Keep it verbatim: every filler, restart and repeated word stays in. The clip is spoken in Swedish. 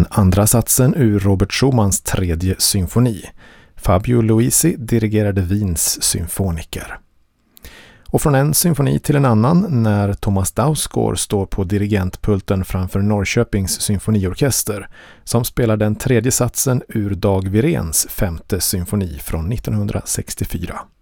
andra satsen ur Robert Schumans tredje symfoni. Fabio Luisi dirigerade Wiens symfoniker. Och från en symfoni till en annan när Thomas Dausgaard står på dirigentpulten framför Norrköpings symfoniorkester som spelar den tredje satsen ur Dag Wiréns femte symfoni från nittonhundrasextiofyra.